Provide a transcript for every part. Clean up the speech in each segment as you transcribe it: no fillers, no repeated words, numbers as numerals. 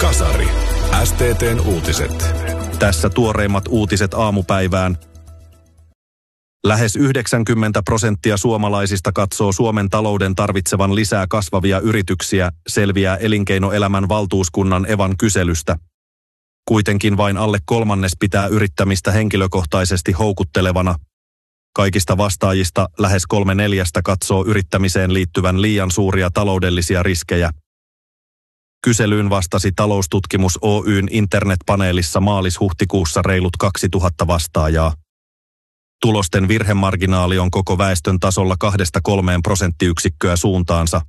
Kasari. STT:n uutiset. Tässä tuoreimmat uutiset aamupäivään. Lähes 90% suomalaisista katsoo Suomen talouden tarvitsevan lisää kasvavia yrityksiä, selviää elinkeinoelämän valtuuskunnan Evan kyselystä. Kuitenkin vain alle kolmannes pitää yrittämistä henkilökohtaisesti houkuttelevana. Kaikista vastaajista lähes 3/4 katsoo yrittämiseen liittyvän liian suuria taloudellisia riskejä. Kyselyyn vastasi Taloustutkimus Oyn internetpaneelissa maalis-huhtikuussa reilut 2000 vastaajaa. Tulosten virhemarginaali on koko väestön tasolla 2-3 prosenttiyksikköä suuntaansa.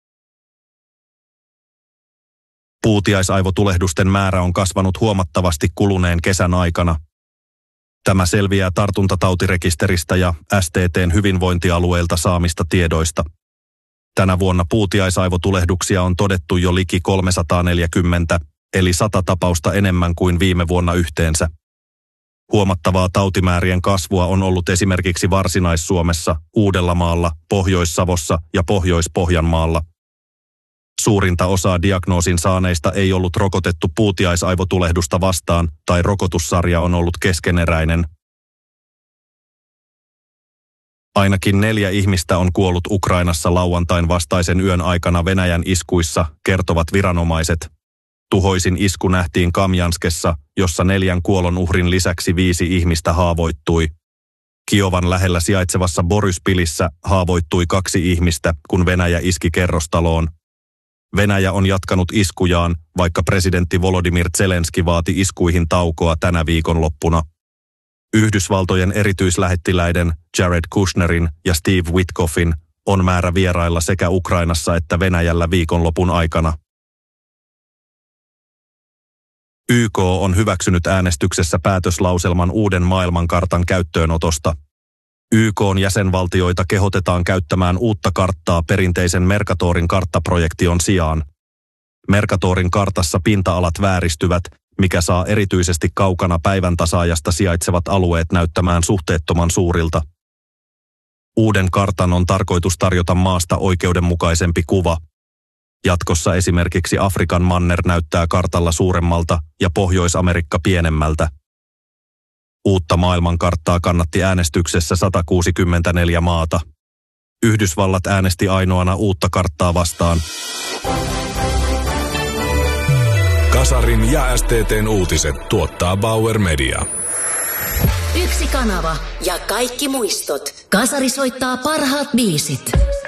Puutiaisaivotulehdusten määrä on kasvanut huomattavasti kuluneen kesän aikana. Tämä selviää tartuntatautirekisteristä ja STT:n hyvinvointialueilta saamista tiedoista. Tänä vuonna puutiaisaivotulehduksia on todettu jo liki 340, eli 100 tapausta enemmän kuin viime vuonna yhteensä. Huomattavaa tautimäärien kasvua on ollut esimerkiksi Varsinais-Suomessa, Uudellamaalla, Pohjois-Savossa ja Pohjois-Pohjanmaalla. Suurinta osaa diagnoosin saaneista ei ollut rokotettu puutiaisaivotulehdusta vastaan tai rokotussarja on ollut keskeneräinen. Ainakin 4 ihmistä on kuollut Ukrainassa lauantain vastaisen yön aikana Venäjän iskuissa, kertovat viranomaiset. Tuhoisin isku nähtiin Kamjanskessa, jossa 4 kuolonuhrin lisäksi 5 ihmistä haavoittui. Kiovan lähellä sijaitsevassa Boryspilissä haavoittui 2 ihmistä, kun Venäjä iski kerrostaloon. Venäjä on jatkanut iskujaan, vaikka presidentti Volodymyr Zelenski vaati iskuihin taukoa tänä viikonloppuna. Yhdysvaltojen erityislähettiläiden Jared Kushnerin ja Steve Witkoffin on määrä vierailla sekä Ukrainassa että Venäjällä viikonlopun aikana. YK on hyväksynyt äänestyksessä päätöslauselman uuden maailmankartan käyttöönotosta. YK:n jäsenvaltioita kehotetaan käyttämään uutta karttaa perinteisen Mercatorin karttaprojektion sijaan. Mercatorin kartassa pinta-alat vääristyvät, mikä saa erityisesti kaukana päiväntasaajasta sijaitsevat alueet näyttämään suhteettoman suurilta. Uuden kartan on tarkoitus tarjota maasta oikeudenmukaisempi kuva. Jatkossa esimerkiksi Afrikan manner näyttää kartalla suuremmalta ja Pohjois-Amerikka pienemmältä. Uutta maailmankarttaa kannatti äänestyksessä 164 maata. Yhdysvallat äänesti ainoana uutta karttaa vastaan. Kasarin ja STT:n uutiset tuottaa Bauer Media. Yksi kanava ja kaikki muistot. Kasari soittaa parhaat biisit.